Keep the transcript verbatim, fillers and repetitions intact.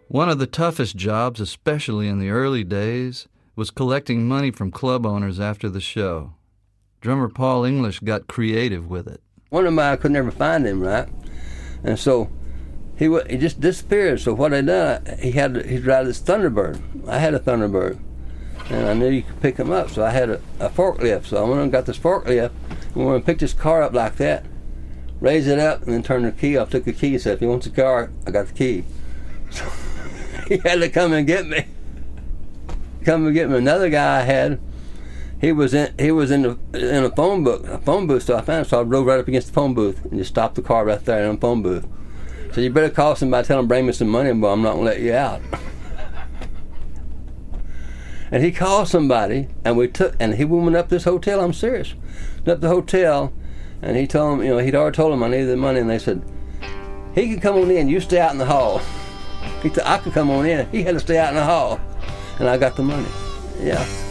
One of the toughest jobs, especially in the early days, was collecting money from club owners after the show. Drummer Paul English got creative with it. One of mine, I could never find him, right? And so he w- he just disappeared. So what I done, he had he'd ride this Thunderbird. I had a Thunderbird, and I knew you could pick him up. So I had a, a forklift. So I went and got this forklift, and went and picked his car up like that, raised it up, and then turned the key off. Took the key and said, "If he wants the car, I got the key." So he had to come and get me. Come and get me. Another guy I had, he was in he was in the in a phone book, a phone booth. So I found him. So I drove right up against the phone booth and just stopped the car right there in the phone booth. So you better call somebody, tell them bring me some money, but I'm not gonna let you out. And he called somebody, and we took, and he went up this hotel. I'm serious. Went up the hotel, and he told him, you know, he'd already told him I needed the money, and they said he could come on in. You stay out in the hall. He said I could come on in. He had to stay out in the hall, and I got the money. Yeah.